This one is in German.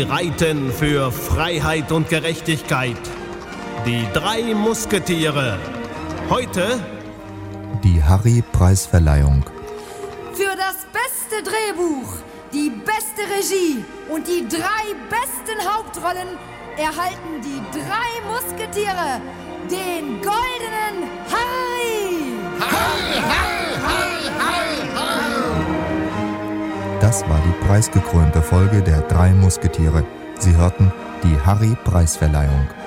Sie reiten für Freiheit und Gerechtigkeit. Die 3 Musketiere. Heute die Harry-Preisverleihung. Für das beste Drehbuch, die beste Regie und die 3 besten Hauptrollen erhalten die 3 Musketiere den goldenen Harry! Harry, Harry, Harry, Harry, Harry! Das war die preisgekrönte Folge der 3 Musketiere. Sie hörten die Harry-Preisverleihung.